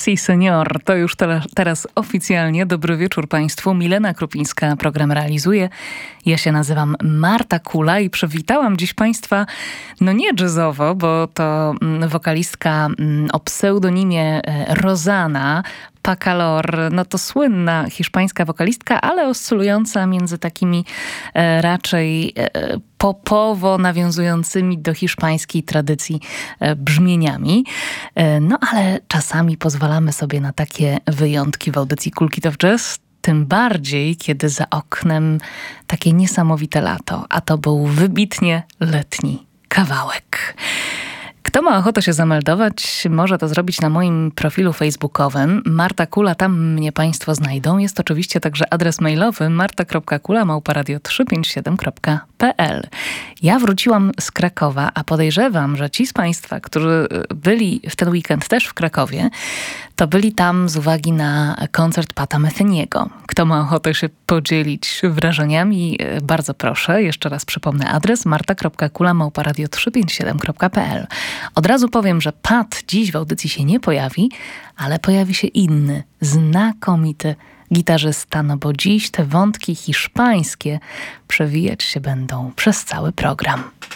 Si, senior. To już teraz oficjalnie. Dobry wieczór Państwu. Milena Krupińska program realizuje. Ja się nazywam Marta Kula i przywitałam dziś Państwa, no nie jazzowo, bo to wokalistka o pseudonimie Rozana Pacalor, no to słynna hiszpańska wokalistka, ale oscylująca między takimi raczej popowo nawiązującymi do hiszpańskiej tradycji brzmieniami. No ale czasami pozwalamy sobie na takie wyjątki w audycji Cool Kid of Jazz. Tym bardziej, kiedy za oknem takie niesamowite lato, a to był wybitnie letni kawałek. Kto ma ochotę się zameldować, może to zrobić na moim profilu facebookowym. Marta Kula, tam mnie Państwo znajdą. Jest oczywiście także adres mailowy marta.kula@radio357.pl. Ja wróciłam z Krakowa, a podejrzewam, że ci z Państwa, którzy byli w ten weekend też w Krakowie, to byli tam z uwagi na koncert Pata Metheniego. Kto ma ochotę się podzielić wrażeniami, bardzo proszę. Jeszcze raz przypomnę adres marta.kula@radio357.pl. Od razu powiem, że Pat dziś w audycji się nie pojawi, ale pojawi się inny, znakomity gitarzysta, no bo dziś te wątki hiszpańskie przewijać się będą przez cały program.